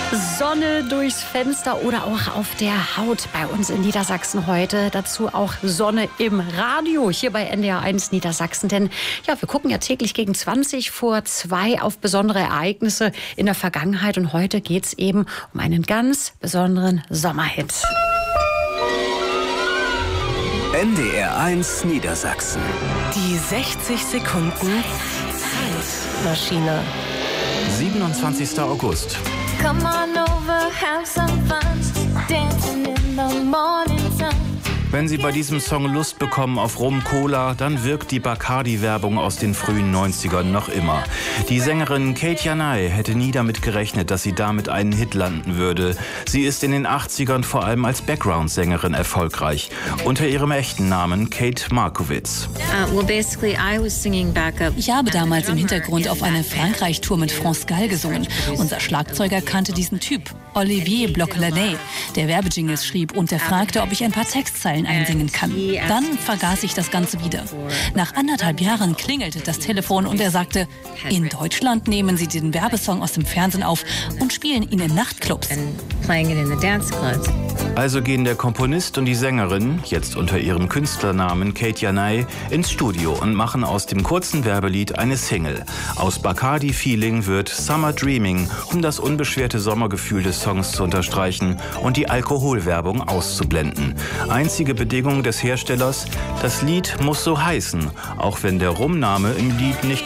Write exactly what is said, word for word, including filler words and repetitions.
Sonne durchs Fenster oder auch auf der Haut bei uns in Niedersachsen heute. Dazu auch Sonne im Radio hier bei N D R eins Niedersachsen. Denn ja, wir gucken ja täglich gegen zwanzig vor zwei auf besondere Ereignisse in der Vergangenheit. Und heute geht es eben um einen ganz besonderen Sommerhit. N D R eins Niedersachsen. Die sechzig Sekunden Zeitmaschine. siebenundzwanzigster August. Come on over, have some fun, dancing in the morning sun. Wenn Sie bei diesem Song Lust bekommen auf Rum Cola, dann wirkt die Bacardi-Werbung aus den frühen neunzigern noch immer. Die Sängerin Kate Janay hätte nie damit gerechnet, dass sie damit einen Hit landen würde. Sie ist in den achtzigern vor allem als Background-Sängerin erfolgreich. Unter ihrem echten Namen Kate Markowitz. Ich habe damals im Hintergrund auf eine Frankreich-Tour mit France Gall gesungen. Unser Schlagzeuger kannte diesen Typ, Olivier Bloch-Laney, der Werbejingles schrieb und der fragte, ob ich ein paar Textzeilen einsingen kann. Dann vergaß ich das Ganze wieder. Nach anderthalb Jahren klingelte das Telefon und er sagte, in Deutschland nehmen Sie den Werbesong aus dem Fernsehen auf und spielen ihn in Nachtclubs. Also gehen der Komponist und die Sängerin, jetzt unter ihrem Künstlernamen Kate Janay, ins Studio und machen aus dem kurzen Werbelied eine Single. Aus Bacardi Feeling wird Summer Dreaming, um das unbeschwerte Sommergefühl des Songs zu unterstreichen und die Alkoholwerbung auszublenden. Einzige Bedingung des Herstellers, das Lied muss so heißen, auch wenn der Rumname im Lied nicht